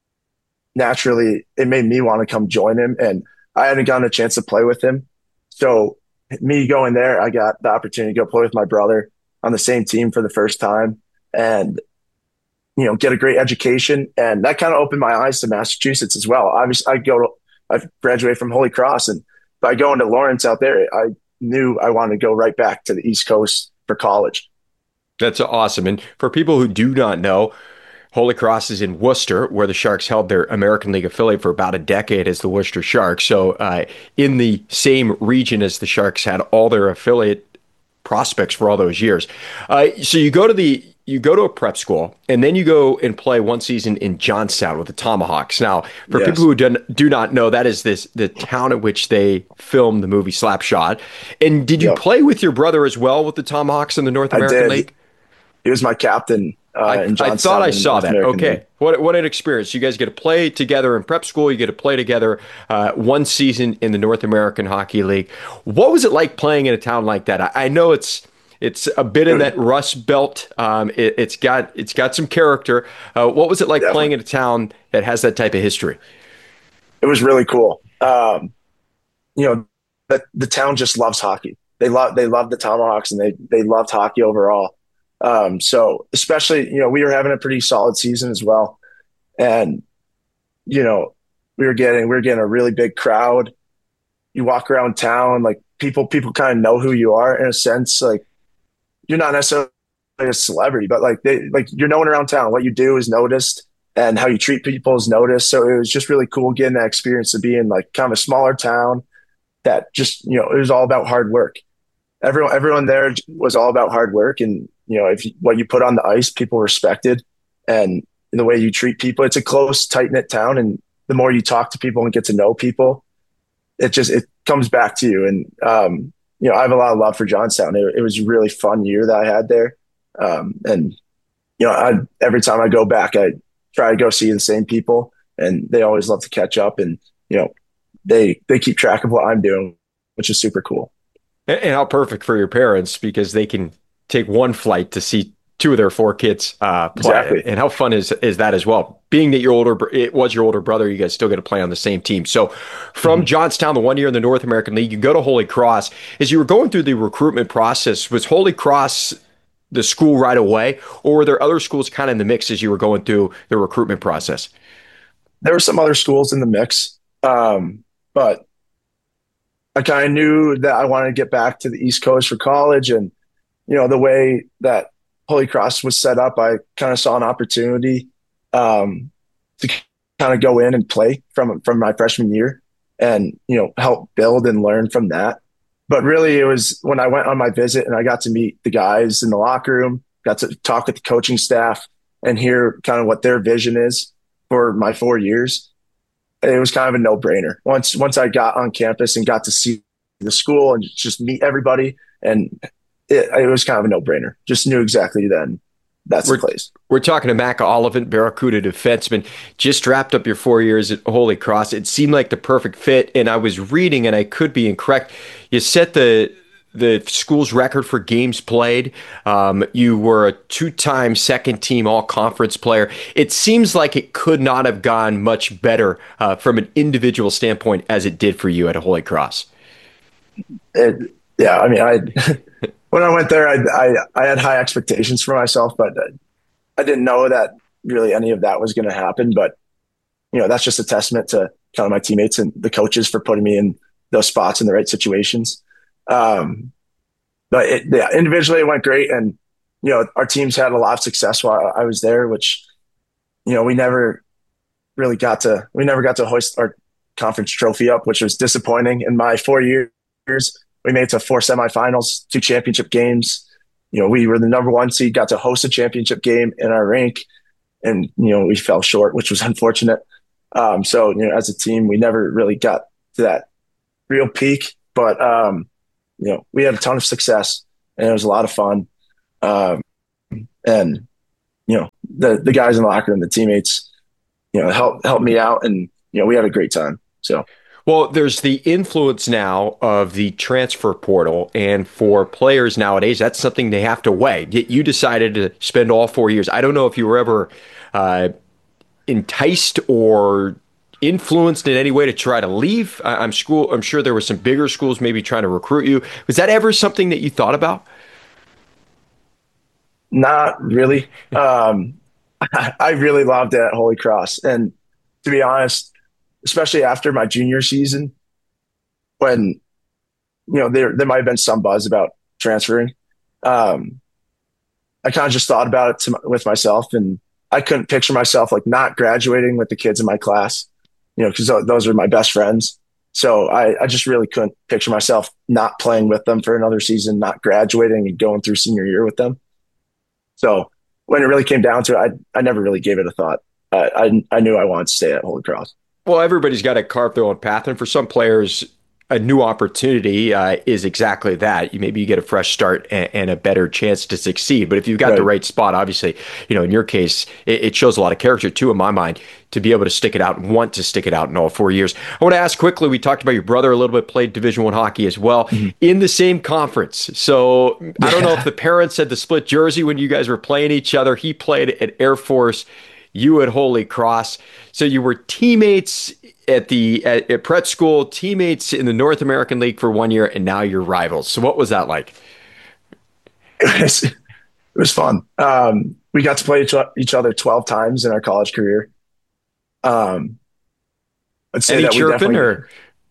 naturally it made me want to come join him. And I hadn't gotten a chance to play with him. So me going there, I got the opportunity to go play with my brother on the same team for the first time and, you know, get a great education. And that kind of opened my eyes to Massachusetts as well. Obviously I go to, I graduated from Holy Cross, and by going to Lawrence out there, I knew I wanted to go right back to the East Coast for college. That's awesome. And for people who do not know, Holy Cross is in Worcester, where the Sharks held their American League affiliate for about a decade as the Worcester Sharks. So uh, in the same region as the Sharks had all their affiliate prospects for all those years. Uh, so you go to the you go to a prep school, and then you go and play one season in Johnstown with the Tomahawks. Now, for Yes. people who do, do not know, that is this the town at which they filmed the movie Slapshot. And did you Yep. play with your brother as well with the Tomahawks in the North I American did. League? He was my captain. Uh, I, in I Johnstown thought I in saw North that. American Okay. League. What what an experience. You guys get to play together in prep school. You get to play together uh, one season in the North American Hockey League. What was it like playing in a town like that? I, I know it's it's a bit in that Rust Belt. Um, it, it's got it's got some character. Uh, what was it like Definitely. playing in a town that has that type of history? It was really cool. Um, you know, the, the town just loves hockey. They love they love the Tomahawks, and they they loved hockey overall. Um, so especially, you know, we were having a pretty solid season as well. And, you know, we were getting, we were getting a really big crowd. You walk around town, like people, people kind of know who you are in a sense. Like you're not necessarily a celebrity, but like they, like you're known around town. What you do is noticed, and how you treat people is noticed. So it was just really cool getting that experience of being like kind of a smaller town that just, you know, it was all about hard work. Everyone, everyone there was all about hard work. And, you know, if you, what you put on the ice, people respected, and the way you treat people, it's a close, tight knit town. And the more you talk to people and get to know people, it just, it comes back to you. And, um, you know, I have a lot of love for Johnstown. It, it was a really fun year that I had there. Um, and, you know, I, every time I go back, I try to go see the same people, and they always love to catch up, and, you know, they, they keep track of what I'm doing, which is super cool. And, and how perfect for your parents, because they can take one flight to see two of their four kids uh, play. Exactly. And how fun is is that as well? Being that your older, it was your older brother, you guys still get to play on the same team. So from mm-hmm. Johnstown, the one year in the North American League, you go to Holy Cross. As you were going through the recruitment process, was Holy Cross the school right away, or were there other schools kind of in the mix as you were going through the recruitment process? There were some other schools in the mix, um, but I kind of knew that I wanted to get back to the East Coast for college. And, you know, the way that Holy Cross was set up, I kind of saw an opportunity um, to kind of go in and play from, from my freshman year and, you know, help build and learn from that. But really it was when I went on my visit and I got to meet the guys in the locker room, got to talk with the coaching staff and hear kind of what their vision is for my four years. It was kind of a no-brainer. Once once I got on campus and got to see the school and just meet everybody, and it, it was kind of a no-brainer. Just knew exactly then that's we're, the place. We're talking to Mac Oliphant, Barracuda defenseman. Just wrapped up your four years at Holy Cross. It seemed like the perfect fit, and I was reading, and I could be incorrect. You set the the school's record for games played. Um, you were a two-time second-team all-conference player. It seems like it could not have gone much better uh, from an individual standpoint as it did for you at Holy Cross. It, yeah, I mean, I when I went there, I, I I had high expectations for myself, but I didn't know that really any of that was going to happen. But you know, that's just a testament to kind of my teammates and the coaches for putting me in those spots in the right situations. Um, but it, yeah, individually it went great. And, you know, our teams had a lot of success while I was there, which, you know, we never really got to, we never got to hoist our conference trophy up, which was disappointing. In my four years, we made it to four semifinals, two championship games. you know, we were the number one seed, got to host a championship game in our rink, and, you know, we fell short, which was unfortunate. Um, so, you know, as a team, we never really got to that real peak, but, um, you know, we had a ton of success, and it was a lot of fun. Um, and, you know, the, the guys in the locker room, the teammates, you know, helped, helped me out, and, you know, we had a great time. So, well, there's the influence now of the transfer portal, and for players nowadays, that's something they have to weigh. You decided to spend all four years. I don't know if you were ever uh, enticed or influenced in any way to try to leave. I'm school. I'm sure there were some bigger schools maybe trying to recruit you. Was that ever something that you thought about? Not really. Um, I really loved it at Holy Cross, and to be honest, especially after my junior season, when, you know, there there might have been some buzz about transferring, um, I kind of just thought about it to, with myself, and I couldn't picture myself like not graduating with the kids in my class, you know, because those are my best friends. So I, I just really couldn't picture myself not playing with them for another season, not graduating and going through senior year with them. So when it really came down to it, I I never really gave it a thought. I I, I knew I wanted to stay at Holy Cross. Well, everybody's got to carve their own path, and for some players, a new opportunity uh, is exactly that. You maybe you get a fresh start and, and a better chance to succeed. But if you've got right. the right spot, obviously, you know, in your case, it, it shows a lot of character too, in my mind, to be able to stick it out and want to stick it out in all four years. I want to ask quickly. We talked about your brother a little bit, played Division One hockey as well, mm-hmm. in the same conference. So I don't know if the parents had the split jersey when you guys were playing each other. He played at Air Force, you at Holy Cross. So you were teammates at the at, at Pratt School, teammates in the North American League for one year, and now you're rivals. So what was that like? It was, it was fun. Um, we got to play each, each other twelve times in our college career. Um, I'd say Any that chirping we or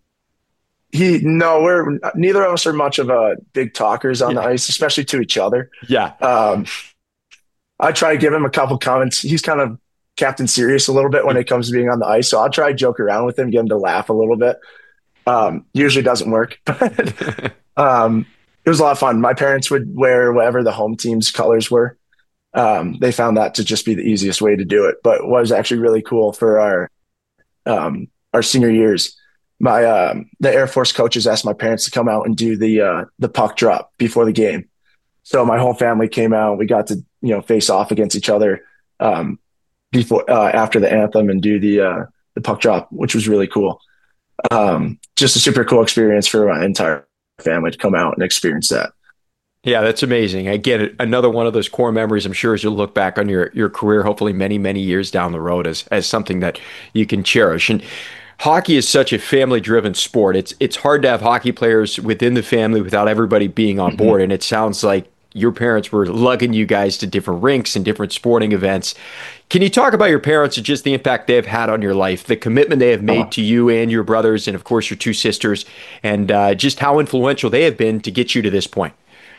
he? No, we're neither of us are much of a big talkers on yeah. the ice, especially to each other. Yeah. Um, I try to give him a couple comments. He's kind of Captain Serious a little bit when it comes to being on the ice. So I'll try to joke around with him, get him to laugh a little bit. Um, usually doesn't work, but um, it was a lot of fun. My parents would wear whatever the home team's colors were. Um, they found that to just be the easiest way to do it, but what was actually really cool for our, um, our senior years, my, um, the Air Force coaches asked my parents to come out and do the, uh, the puck drop before the game. So my whole family came out, we got to, you know, face off against each other, um, before, uh, after the anthem and do the, uh, the puck drop, which was really cool. Um, just a super cool experience for my entire family to come out and experience that. Yeah, that's amazing. Again, another one of those core memories, I'm sure, as you look back on your, your career, hopefully many, many years down the road, as, as something that you can cherish. And hockey is such a family-driven sport. It's it's hard to have hockey players within the family without everybody being on board. Mm-hmm. And it sounds like your parents were lugging you guys to different rinks and different sporting events. Can you talk about your parents and just the impact they've had on your life, the commitment they have made uh-huh. to you and your brothers, and of course your two sisters, and uh, just how influential they have been to get you to this point?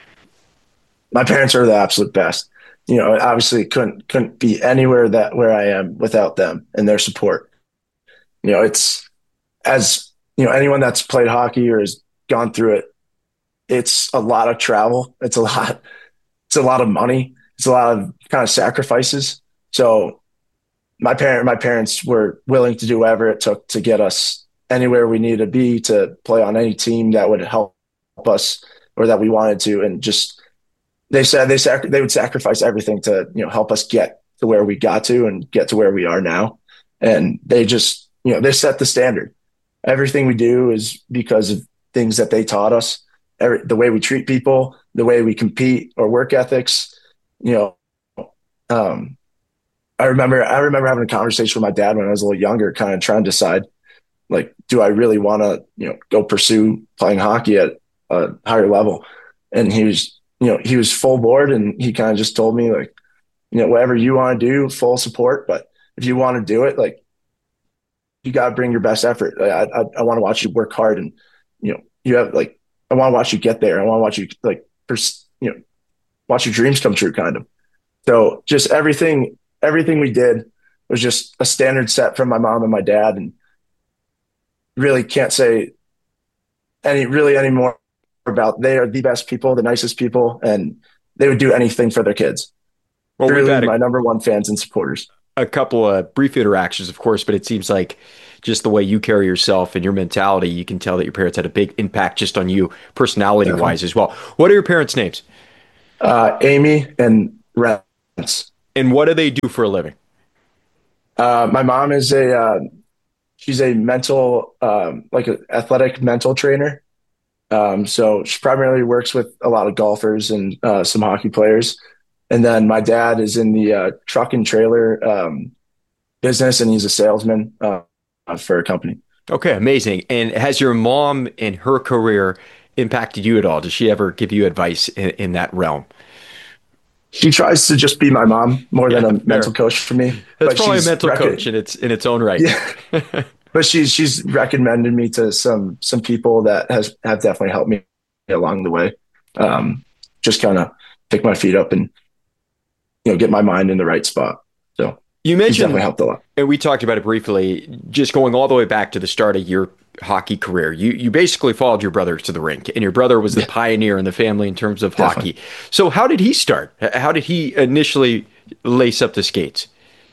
My parents are the absolute best. You know, obviously couldn't couldn't be anywhere that where I am without them and their support. You know, it's as you know, anyone that's played hockey or has gone through it, it's a lot of travel. It's a lot, it's a lot of money. It's a lot of kind of sacrifices. So my parent, my parents were willing to do whatever it took to get us anywhere we needed to be, to play on any team that would help us or that we wanted to. And just, they said they sac- they would sacrifice everything to, you know, help us get to where we got to and get to where we are now. And they just, you know, they set the standard. Everything we do is because of things that they taught us. Every, the way we treat people, the way we compete, or work ethics. You know, um, I remember I remember having a conversation with my dad when I was a little younger, kind of trying to decide, like, do I really want to, you know, go pursue playing hockey at a higher level? And he was, you know, he was full board, and he kind of just told me, like, you know, whatever you want to do, full support. But if you want to do it, like, you got to bring your best effort. I, I, I want to watch you work hard, and, you know, you have like, I want to watch you get there. I want to watch you like, pers- you know, watch your dreams come true, kind of. So just everything, everything we did was just a standard set from my mom and my dad, and really can't say any, really any more about, they are the best people, the nicest people. And they would do anything for their kids. Well, Really, we've had my a, number one fans and supporters. a couple of brief interactions, of course, but it seems like just the way you carry yourself and your mentality, you can tell that your parents had a big impact just on you personality-wise as well. What are your parents' names? Uh, Amy and Rance. And what do they do for a living? Uh, my mom is a uh, she's a mental um, like an athletic mental trainer. Um, so she primarily works with a lot of golfers and uh, some hockey players. And then my dad is in the uh, truck and trailer um, business, and he's a salesman uh, for a company. Okay, amazing. And has your mom and her career impacted you at all? Does she ever give you advice in, in that realm? She tries to just be my mom more Yeah, than a fair. mental coach for me. That's but probably a she's mental rec- coach in its in its own right. Yeah. But she's she's recommended me to some some people that has have definitely helped me along the way. Um, just kind of pick my feet up and you know get my mind in the right spot. So You she's mentioned, definitely helped a lot. and we talked about it briefly, just going all the way back to the start of your hockey career. You you basically followed your brother to the rink, and your brother was the Yeah. pioneer in the family in terms of Definitely. hockey. So how did he start? How did he initially lace up the skates?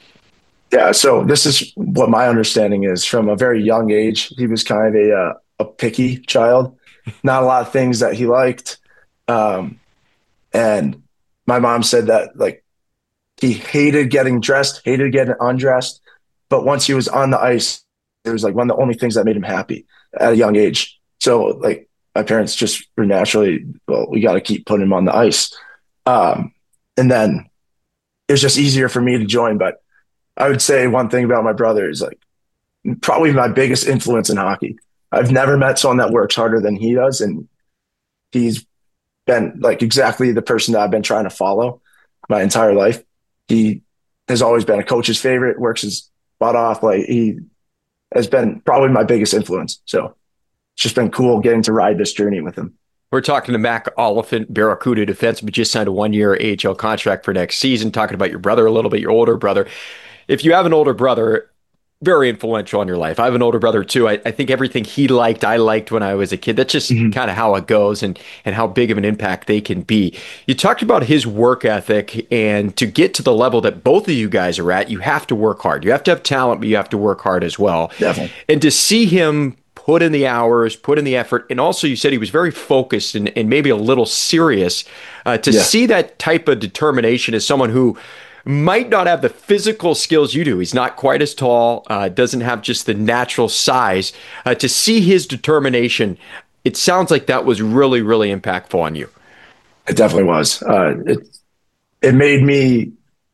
Yeah, so this is what my understanding is. From a very young age, he was kind of a uh, a picky child. Not a lot of things that he liked, um, and my mom said that like he hated getting dressed, hated getting undressed. But once he was on the ice, it was like one of the only things that made him happy at a young age. So like my parents just were naturally, well, we got to keep putting him on the ice, um, and then it was just easier for me to join, but. I would say one thing about my brother is like probably my biggest influence in hockey. I've never met someone that works harder than he does. And he's been like exactly the person that I've been trying to follow my entire life. He has always been a coach's favorite, works his butt off. Like he has been probably my biggest influence. So it's just been cool getting to ride this journey with him. We're talking to Mac Oliphant, Barracuda defenseman, just signed a one-year A H L contract for next season, talking about your brother a little bit, your older brother. If you have an older brother, very influential in your life. I have an older brother too. I, I think everything he liked, I liked when I was a kid. That's just mm-hmm. kind of how it goes and, and how big of an impact they can be. You talked about his work ethic, and to get to the level that both of you guys are at, you have to work hard. You have to have talent, but you have to work hard as well. Definitely. And to see him put in the hours, put in the effort, and also you said he was very focused and, and maybe a little serious. Uh, to yeah. see that type of determination as someone who might not have the physical skills you do. He's not quite as tall, uh, doesn't have just the natural size. Uh, to see his determination, it sounds like that was really, really impactful on you. It definitely was. Uh, it it made me.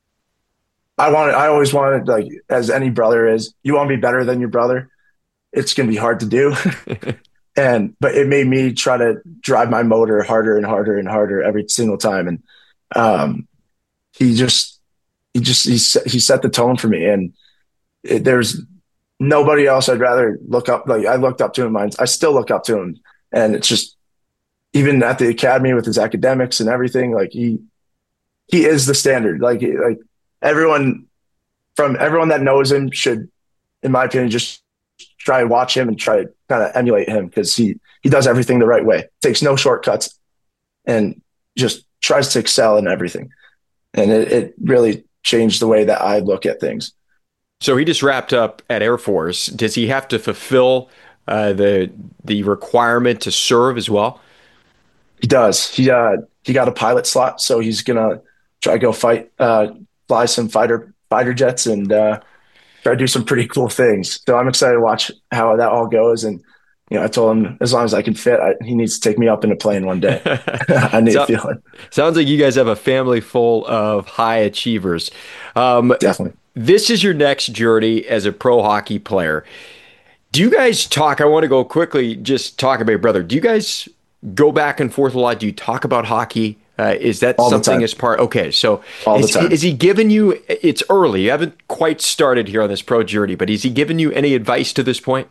I wanted. I always wanted, like, as any brother is, you want to be better than your brother. It's going to be hard to do, and but it made me try to drive my motor harder and harder and harder every single time. And um, he just. He just he set, he set the tone for me, and it, there's nobody else I'd rather look up. Like I looked up to him, I, I still look up to him, and it's just even at the academy with his academics and everything. Like he he is the standard. Like like everyone from everyone that knows him should, in my opinion, just try to watch him and try to kind of emulate him because he he does everything the right way, takes no shortcuts, and just tries to excel in everything. And it, it really changed the way that I look at things. So he just wrapped up at Air Force. Does he have to fulfill uh, the the requirement to serve as well? He does. He uh, he got a pilot slot, so he's gonna try to go fight, uh, fly some fighter fighter jets, and uh, try to do some pretty cool things. So I'm excited to watch how that all goes. And you know, I told him as long as I can fit, I, he needs to take me up in a plane one day. I need so, a feeling. Sounds like you guys have a family full of high achievers. Um, Definitely. This is your next journey as a pro hockey player. Do you guys talk? I want to go quickly, just talk about your brother. Do you guys go back and forth a lot? Do you talk about hockey? Uh, is that All something as part? Okay, so All is, the time. is he giving you? It's early. You haven't quite started here on this pro journey, but is he giving you any advice to this point?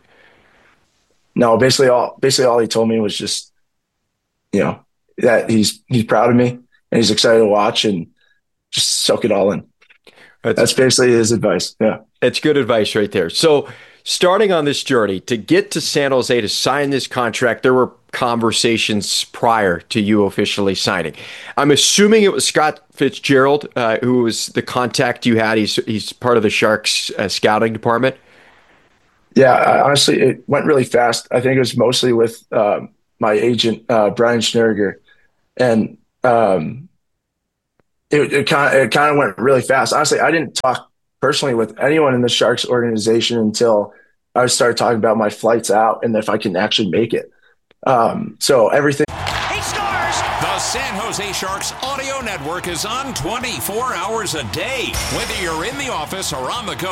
No, basically all basically all he told me was just, you know, that he's he's proud of me and he's excited to watch and just soak it all in. That's, That's basically his advice. Yeah. It's good advice right there. So starting on this journey to get to San Jose to sign this contract, there were conversations prior to you officially signing. I'm assuming it was Scott Fitzgerald, uh, who was the contact you had. He's he's part of the Sharks uh, scouting department. Yeah, I, honestly, it went really fast. I think it was mostly with um, my agent, uh, Brian Schnurger, and um, it it kind of it kind of went really fast. Honestly, I didn't talk personally with anyone in the Sharks organization until I started talking about my flights out and if I can actually make it. Um, so everything. He scores! The San Jose Sharks audio network is on twenty-four hours a day. Whether you're in the office or on the go,